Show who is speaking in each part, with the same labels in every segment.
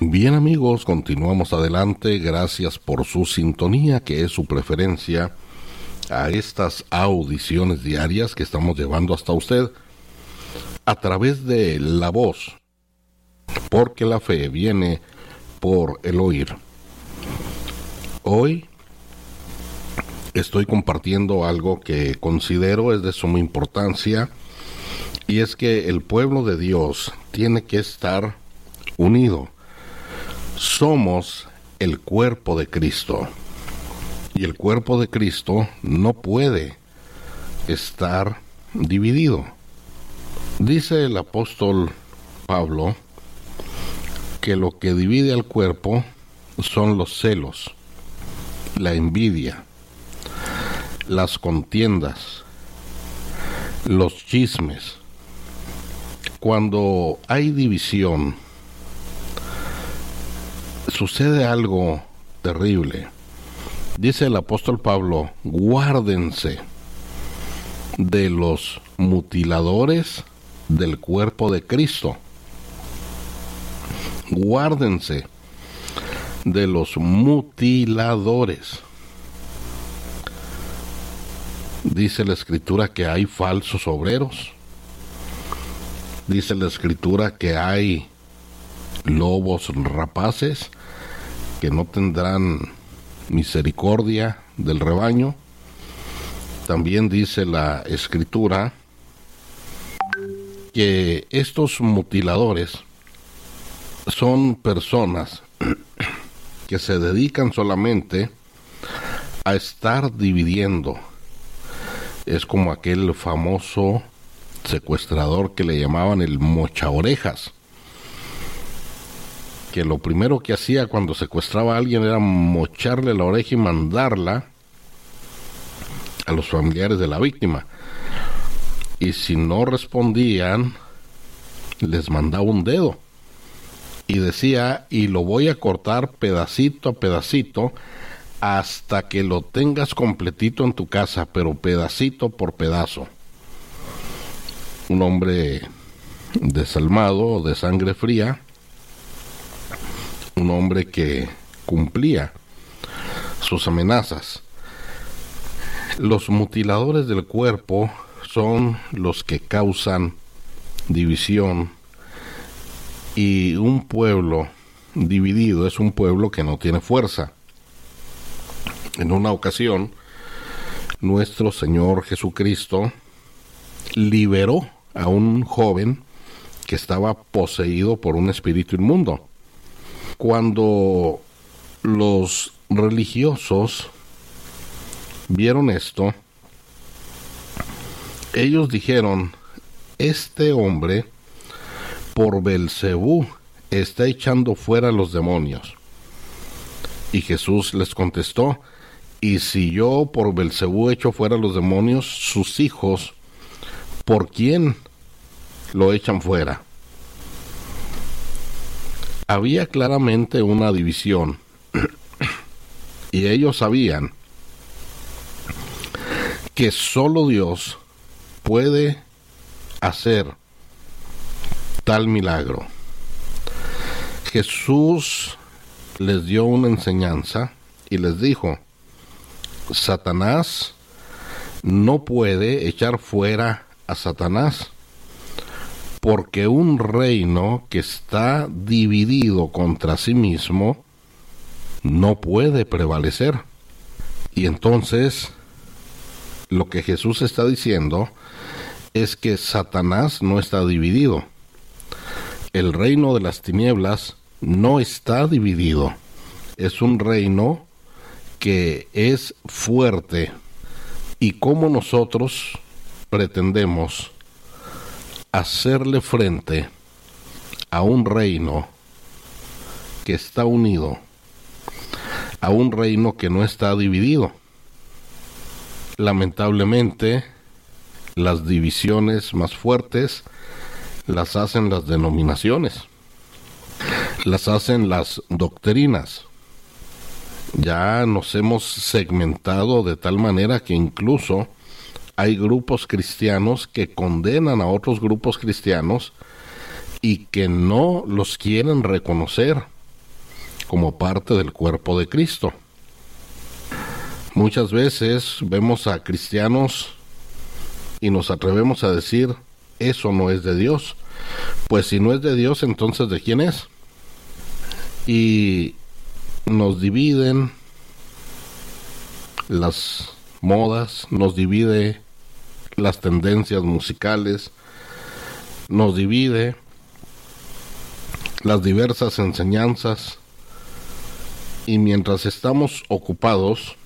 Speaker 1: Bien amigos, continuamos adelante. Gracias por su sintonía, que es su preferencia a estas audiciones diarias que estamos llevando hasta usted a través de la voz, porque la fe viene por el oír. Hoy estoy compartiendo algo que considero es de suma importancia, y es que el pueblo de Dios tiene que estar unido. Somos el cuerpo de Cristo, y el cuerpo de Cristo no puede estar dividido. Dice el apóstol Pablo que lo que divide al cuerpo son los celos, la envidia, las contiendas, los chismes. Cuando hay división, sucede algo terrible. Dice el apóstol Pablo: guárdense de los mutiladores del cuerpo de Cristo. Guárdense de los mutiladores. Dice la Escritura que hay falsos obreros. Dice la Escritura que hay lobos rapaces que no tendrán misericordia del rebaño. También dice la Escritura que estos mutiladores son personas que se dedican solamente a estar dividiendo. Es como aquel famoso secuestrador que le llamaban el mochaorejas, que lo primero que hacía cuando secuestraba a alguien era mocharle la oreja y mandarla a los familiares de la víctima. Y si no respondían, les mandaba un dedo y decía: y lo voy a cortar pedacito a pedacito hasta que lo tengas completito en tu casa, pero pedacito por pedazo. Un hombre desalmado, de sangre fría, un hombre que cumplía sus amenazas. Los mutiladores del cuerpo son los que causan división, y un pueblo dividido es un pueblo que no tiene fuerza. En una ocasión, nuestro Señor Jesucristo liberó a un joven que estaba poseído por un espíritu inmundo. Cuando los religiosos vieron esto, ellos dijeron: este hombre por Belcebú está echando fuera a los demonios. Y Jesús les contestó: y si yo por Belcebú echo fuera a los demonios, sus hijos, ¿por quién lo echan fuera? Había claramente una división, y ellos sabían que solo Dios puede hacer tal milagro. Jesús les dio una enseñanza y les dijo: Satanás no puede echar fuera a Satanás, porque un reino que está dividido contra sí mismo no puede prevalecer. Y entonces, lo que Jesús está diciendo es que Satanás no está dividido. El reino de las tinieblas no está dividido. Es un reino que es fuerte. ¿Y cómo nosotros pretendemos hacerle frente a un reino que está unido, a un reino que no está dividido? Lamentablemente, las divisiones más fuertes las hacen las denominaciones, las hacen las doctrinas. Ya nos hemos segmentado de tal manera que incluso hay grupos cristianos que condenan a otros grupos cristianos y que no los quieren reconocer como parte del cuerpo de Cristo. Muchas veces vemos a cristianos y nos atrevemos a decir, eso no es de Dios. Pues si no es de Dios, entonces ¿de quién es? Y nos dividen las modas, nos divide las tendencias musicales, nos divide las diversas enseñanzas, y mientras estamos ocupados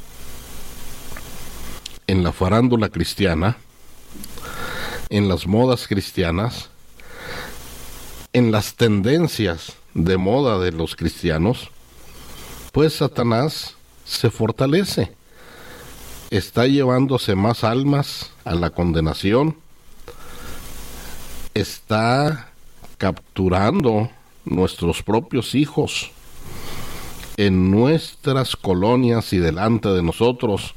Speaker 1: en la farándula cristiana, en las modas cristianas, en las tendencias de moda de los cristianos, pues Satanás se fortalece, está llevándose más almas a la condenación, está capturando nuestros propios hijos en nuestras colonias y delante de nosotros,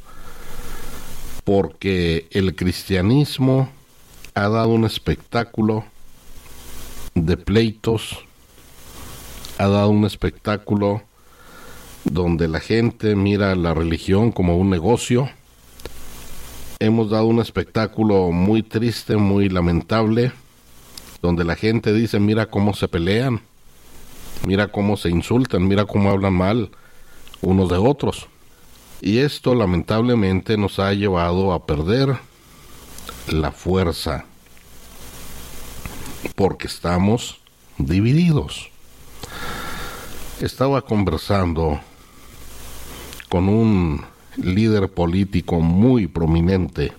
Speaker 1: porque el cristianismo ha dado un espectáculo de pleitos, ha dado un espectáculo donde la gente mira la religión como un negocio. Hemos dado un espectáculo muy triste, muy lamentable, donde la gente dice, mira cómo se pelean, mira cómo se insultan, mira cómo hablan mal unos de otros. Y esto lamentablemente nos ha llevado a perder la fuerza, porque estamos divididos. Estaba conversando con un líder político muy prominente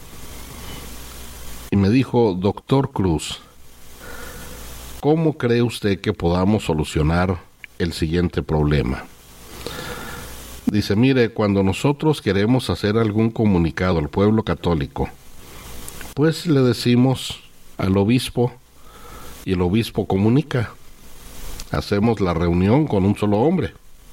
Speaker 1: y me dijo, doctor Cruz, ¿cómo cree usted que podamos solucionar el siguiente problema? Dice, mire, cuando nosotros queremos hacer algún comunicado al pueblo católico, pues le decimos al obispo y el obispo comunica. Hacemos la reunión con un solo hombre.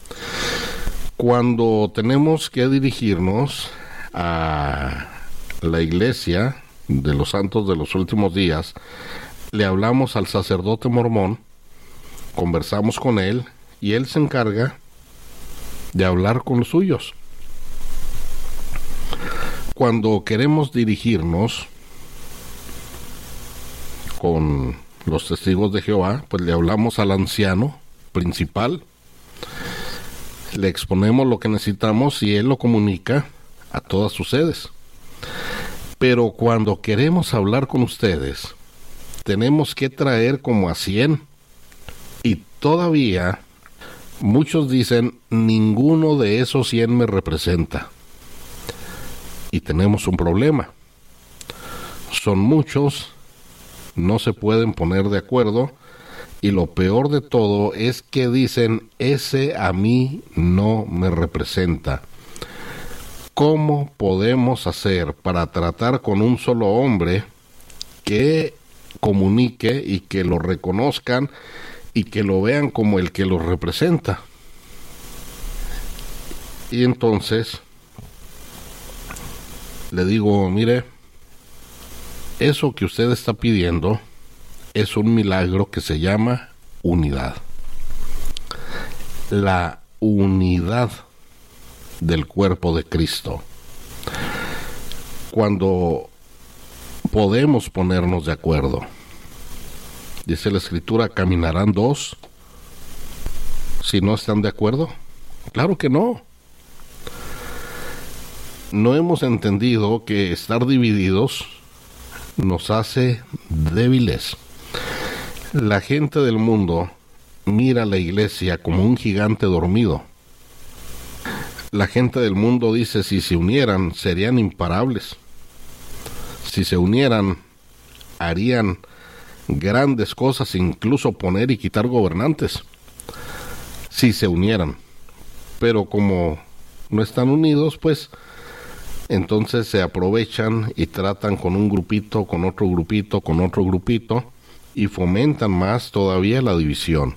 Speaker 1: Cuando tenemos que dirigirnos a la iglesia de los santos de los últimos días, le hablamos al sacerdote mormón, conversamos con él y él se encarga de hablar con los suyos. Cuando queremos dirigirnos con los testigos de Jehová, pues le hablamos al anciano principal, le exponemos lo que necesitamos y él lo comunica a todas sus sedes. Pero cuando queremos hablar con ustedes, tenemos que traer como a 100, y todavía muchos dicen, ninguno de esos 100 me representa. Y tenemos un problema. Son muchos, no se pueden poner de acuerdo, y lo peor de todo es que dicen, ese a mí no me representa. ¿Cómo podemos hacer para tratar con un solo hombre que comunique y que lo reconozcan y que lo vean como el que los representa? Y entonces le digo, mire, eso que usted está pidiendo es un milagro que se llama unidad. La unidad del cuerpo de Cristo. Cuando podemos ponernos de acuerdo, dice la Escritura, ¿caminarán dos si no están de acuerdo? Claro que no. No hemos entendido que estar divididos nos hace débiles. La gente del mundo mira a la iglesia como un gigante dormido. La gente del mundo dice, si se unieran, serían imparables. Si se unieran, harían grandes cosas, incluso poner y quitar gobernantes. Si se unieran. Pero como no están unidos, pues entonces se aprovechan y tratan con un grupito, con otro grupito, con otro grupito, y fomentan más todavía la división.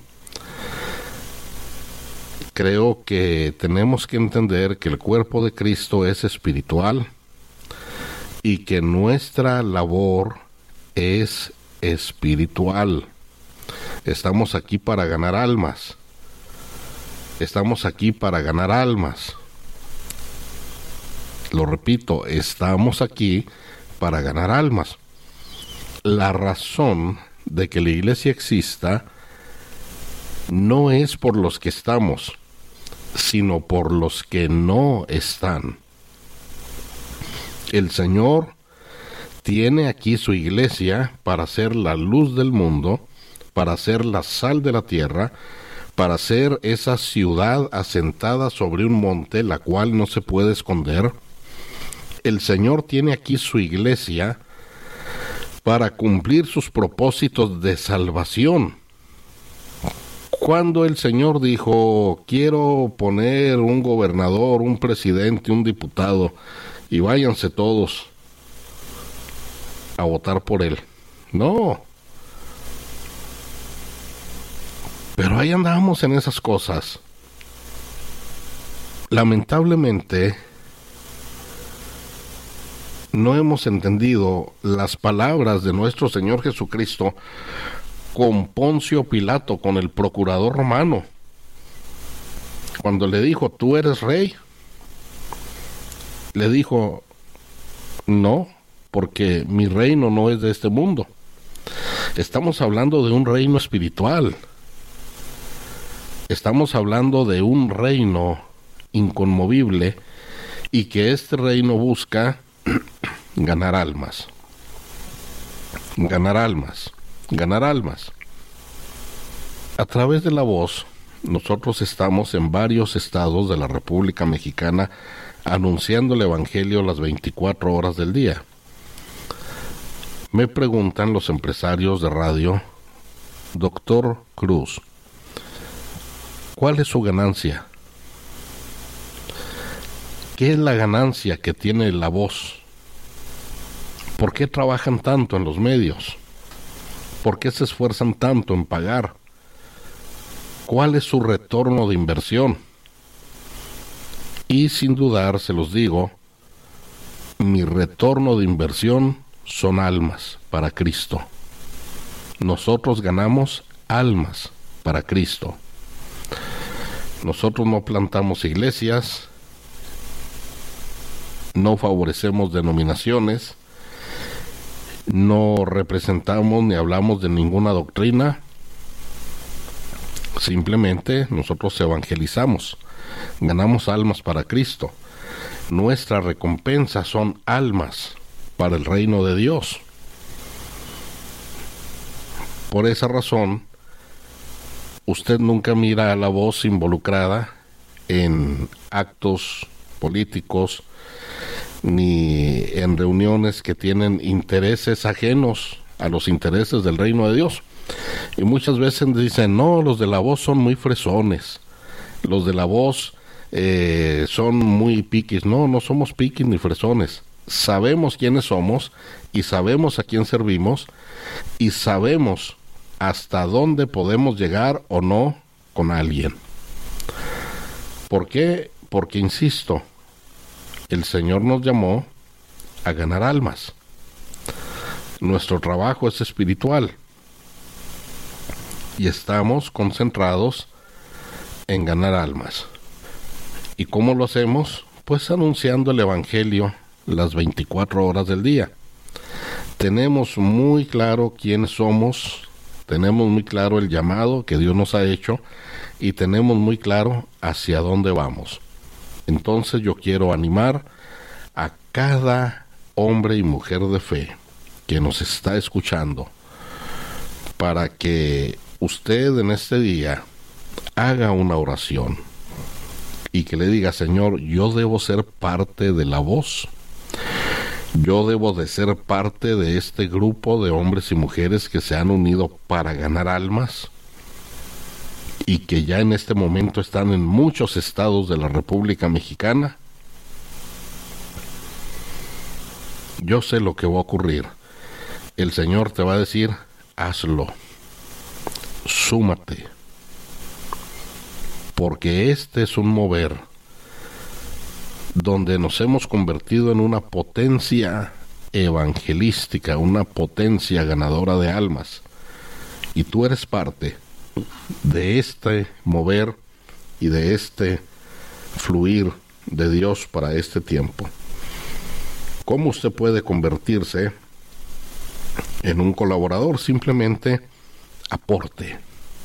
Speaker 1: Creo que tenemos que entender que el cuerpo de Cristo es espiritual y que nuestra labor es espiritual. Estamos aquí para ganar almas. Estamos aquí para ganar almas. Lo repito, estamos aquí para ganar almas. La razón de que la iglesia exista no es por los que estamos, sino por los que no están. El Señor tiene aquí su iglesia para ser la luz del mundo, para ser la sal de la tierra, para ser esa ciudad asentada sobre un monte, la cual no se puede esconder. El Señor tiene aquí su iglesia para cumplir sus propósitos de salvación. Cuando el Señor dijo, quiero poner un gobernador, un presidente, un diputado, y váyanse todos a votar por él. No. Pero ahí andamos en esas cosas. Lamentablemente, no hemos entendido las palabras de nuestro Señor Jesucristo con Poncio Pilato, con el procurador romano, cuando le dijo, ¿tú eres rey? Le dijo, no, porque mi reino no es de este mundo. Estamos hablando de un reino espiritual. Estamos hablando de un reino inconmovible y que este reino busca ganar almas. Ganar almas. Ganar almas. A través de la voz, nosotros estamos en varios estados de la República Mexicana anunciando el Evangelio las 24 horas del día. Me preguntan los empresarios de radio, Doctor Cruz, ¿cuál es su ganancia? ¿Qué es la ganancia que tiene la voz? ¿Por qué trabajan tanto en los medios? ¿Por qué se esfuerzan tanto en pagar? ¿Cuál es su retorno de inversión? Y sin dudar, se los digo, mi retorno de inversión son almas para Cristo. Nosotros ganamos almas para Cristo. Nosotros no plantamos iglesias, no favorecemos denominaciones, no representamos ni hablamos de ninguna doctrina. Simplemente nosotros evangelizamos, ganamos almas para Cristo. Nuestra recompensa son almas para el reino de Dios. Por esa razón, usted nunca mira a la voz involucrada en actos políticos ni en reuniones que tienen intereses ajenos a los intereses del reino de Dios. Y muchas veces dicen, no, los de la voz son muy fresones, los de la voz son muy piquis. No, no somos piquis ni fresones. Sabemos quiénes somos y sabemos a quién servimos y sabemos hasta dónde podemos llegar o no con alguien. ¿Por qué? Porque, insisto, el Señor nos llamó a ganar almas. Nuestro trabajo es espiritual y estamos concentrados en ganar almas. ¿Y cómo lo hacemos? Pues anunciando el Evangelio las 24 horas del día. Tenemos muy claro quiénes somos, tenemos muy claro el llamado que Dios nos ha hecho y tenemos muy claro hacia dónde vamos. Entonces yo quiero animar a cada hombre y mujer de fe que nos está escuchando para que usted en este día haga una oración y que le diga, Señor, yo debo ser parte de la voz. Yo debo de ser parte de este grupo de hombres y mujeres que se han unido para ganar almas y que ya en este momento están en muchos estados de la República Mexicana. Yo sé lo que va a ocurrir. El Señor te va a decir, hazlo, súmate, porque este es un mover donde nos hemos convertido en una potencia evangelística, una potencia ganadora de almas, y tú eres parte de este mover y de este fluir de Dios para este tiempo. ¿Cómo usted puede convertirse en un colaborador? Simplemente aporte.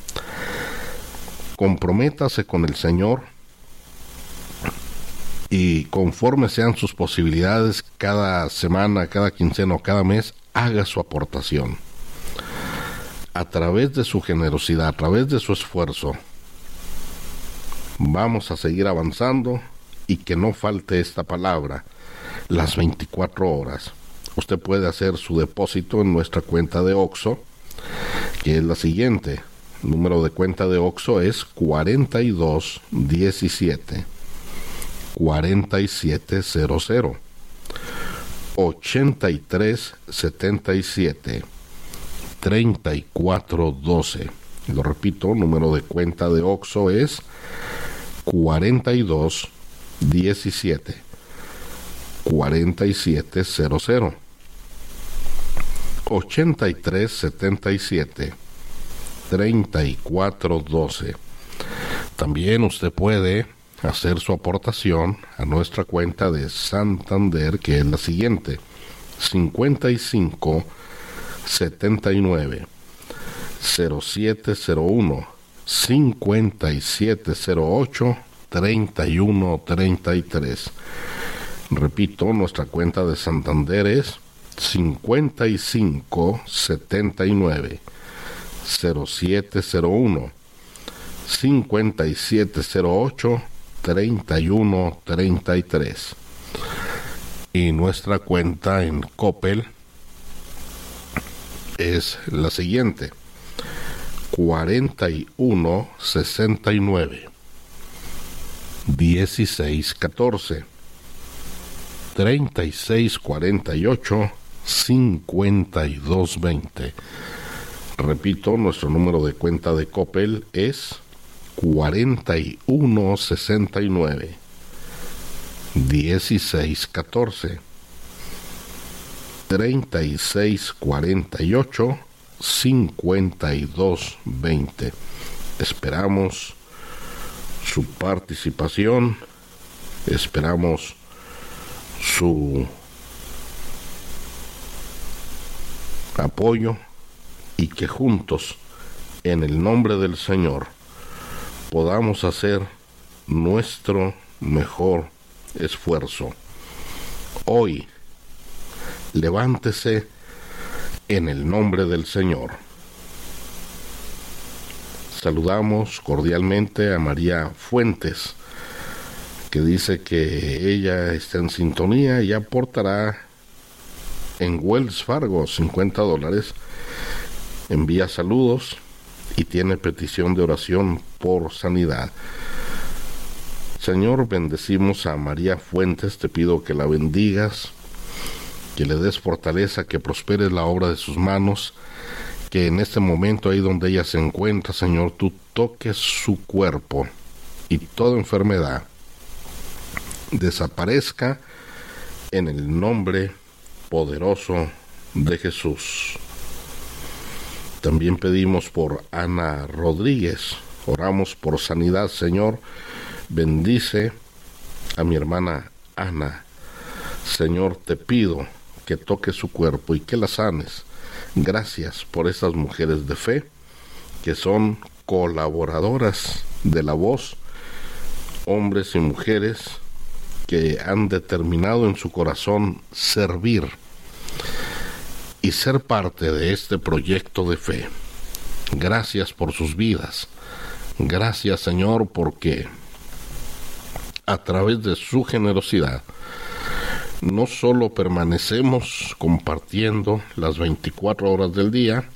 Speaker 1: Comprométase con el Señor y conforme sean sus posibilidades, cada semana, cada quincena o cada mes, haga su aportación. A través de su generosidad, a través de su esfuerzo, vamos a seguir avanzando y que no falte esta palabra, las 24 horas. Usted puede hacer su depósito en nuestra cuenta de OXXO, que es la siguiente. El número de cuenta de OXXO es 4217 4700 8377 3412. Lo repito, número de cuenta de OXXO es 4217 4700 8377 3412. También usted puede hacer su aportación a nuestra cuenta de Santander, que es la siguiente: 55 79 0701 5708 3133. Repito, nuestra cuenta de Santander es 55 79 0701 5708 3133. Y nuestra cuenta en Coppel es la siguiente: 41 69 16 14 36 48 52 20. Repito, nuestro número de cuenta de Coppel es 41 69 16 14 36 48 52 20. Esperamos su participación, esperamos su apoyo, y que juntos, en el nombre del Señor, podamos hacer nuestro mejor esfuerzo. Hoy, levántese en el nombre del Señor. Saludamos cordialmente a María Fuentes, que dice que ella está en sintonía y aportará en Wells Fargo $50. Envía saludos y tiene petición de oración por sanidad. Señor, bendecimos a María Fuentes, te pido que la bendigas, que le des fortaleza, que prosperes la obra de sus manos, que en este momento ahí donde ella se encuentra, Señor, tú toques su cuerpo y toda enfermedad desaparezca en el nombre poderoso de Jesús. También pedimos por Ana Rodríguez, oramos por sanidad, Señor. Bendice a mi hermana Ana. Señor, te pido que toques su cuerpo y que la sanes. Gracias por esas mujeres de fe que son colaboradoras de La Voz, hombres y mujeres que han determinado en su corazón servir y ser parte de este proyecto de fe. Gracias por sus vidas. Gracias, Señor, porque a través de su generosidad no solo permanecemos compartiendo las 24 horas del día,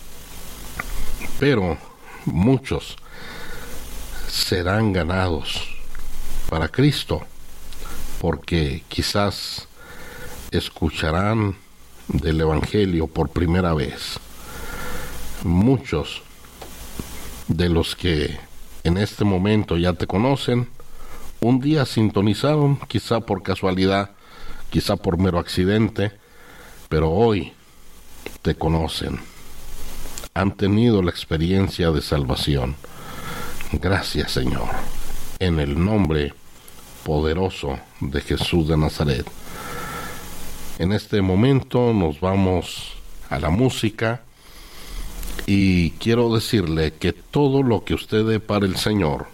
Speaker 1: pero muchos serán ganados para Cristo, porque quizás escucharán del Evangelio por primera vez. Muchos de los que en este momento ya te conocen, un día sintonizaron, quizá por casualidad, quizá por mero accidente, pero hoy te conocen, han tenido la experiencia de salvación. Gracias, Señor. en el nombre poderoso de Jesús de Nazaret. En este momento nos vamos a la música y quiero decirle que todo lo que usted dé para el Señor,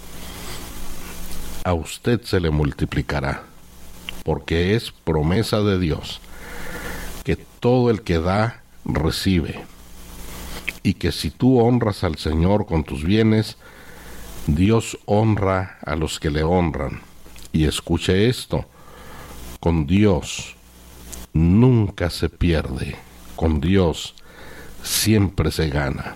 Speaker 1: a usted se le multiplicará, porque es promesa de Dios que todo el que da, recibe, y que si tú honras al Señor con tus bienes, Dios honra a los que le honran. Y escuche esto, con Dios nunca se pierde, con Dios siempre se gana.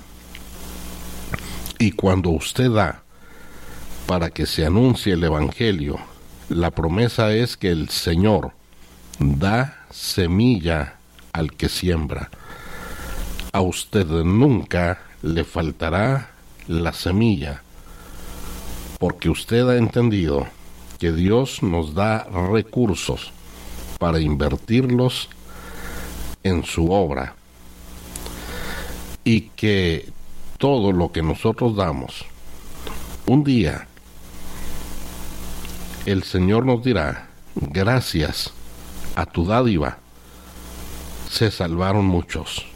Speaker 1: Y cuando usted da para que se anuncie el Evangelio, la promesa es que el Señor da semilla al que siembra. A usted nunca le faltará la semilla, porque usted ha entendido que Dios nos da recursos para invertirlos en su obra, y que todo lo que nosotros damos, un día el Señor nos dirá: gracias a tu dádiva se salvaron muchos.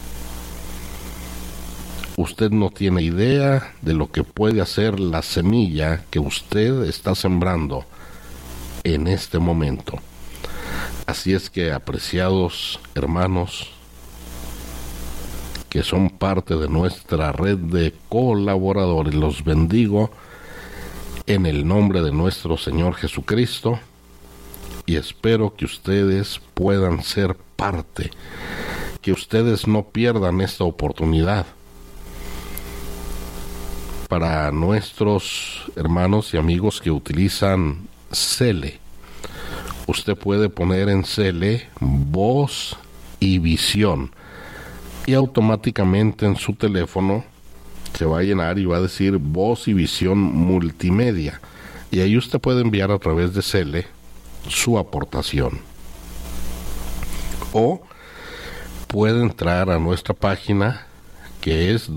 Speaker 1: Usted no tiene idea de lo que puede hacer la semilla que usted está sembrando en este momento. Así es que, apreciados hermanos que son parte de nuestra red de colaboradores, los bendigo en el nombre de nuestro Señor Jesucristo, y espero que ustedes puedan ser parte, que ustedes no pierdan esta oportunidad. Para nuestros hermanos y amigos que utilizan Cele, usted puede poner en Cele voz y visión, y automáticamente en su teléfono se va a llenar y va a decir voz y visión multimedia, y ahí usted puede enviar a través de Cele su aportación. O puede entrar a nuestra página, que es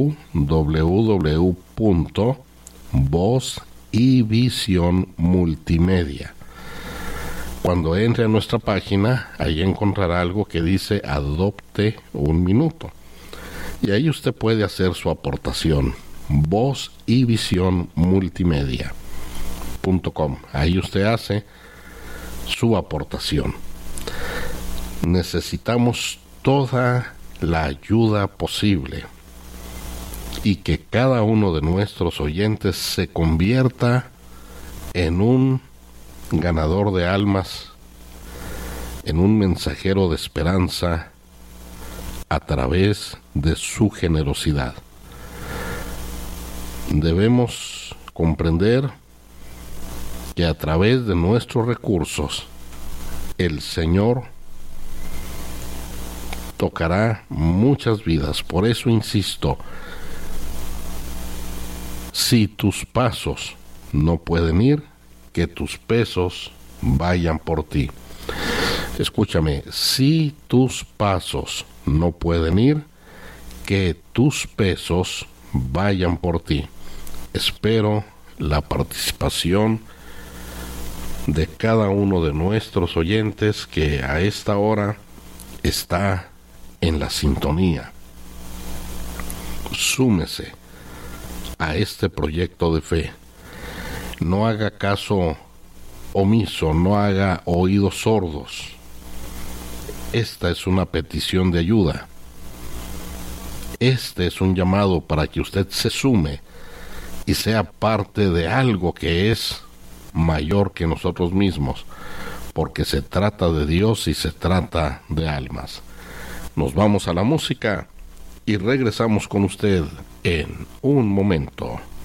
Speaker 1: www.vozyvisionmultimedia. Cuando entre a nuestra página, ahí encontrará algo que dice Adopte un Minuto, y ahí usted puede hacer su aportación. vozyvisionmultimedia.com. Ahí usted hace su aportación. Necesitamos toda la ayuda posible, y que cada uno de nuestros oyentes se convierta en un ganador de almas, en un mensajero de esperanza a través de su generosidad. Debemos comprender que a través de nuestros recursos el Señor tocará muchas vidas. Por eso insisto, si tus pasos no pueden ir, que tus pesos vayan por ti. Escúchame, si tus pasos no pueden ir, que tus pesos vayan por ti. Espero la participación de cada uno de nuestros oyentes que a esta hora está en la sintonía. Súmese a este proyecto de fe. No haga caso omiso, no haga oídos sordos. Esta es una petición de ayuda. Este es un llamado para que usted se sume y sea parte de algo que es mayor que nosotros mismos, porque se trata de Dios y se trata de almas. Nos vamos a la música y regresamos con usted en un momento.